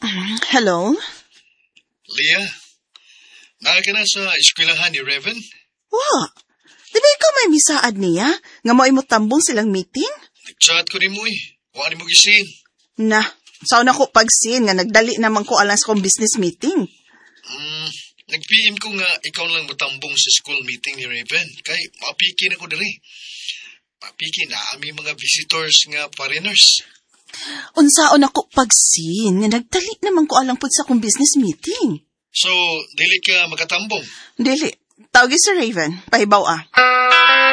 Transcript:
Hello? Leah, naa ka na sa eskwelahan ni Raven? Wa, di ba ikaw may misaad niya? Nga mo imong tambong silang meeting? Nag-chat ko rin mo eh. Wala mo gisin. Na, saan ako pagsin nga nagdali naman ko alas kong business meeting. Nag-PM ko nga ikaw lang matambong sa school meeting ni Raven. Kay mapikin ako dali. Mapikin na aming mga visitors nga foreigners. Unsaon ako pagsin nga nagdali naman ko alang pud sa kong business meeting. So, dili ka makatambong? Dili, tawagin si Raven, pahibaw .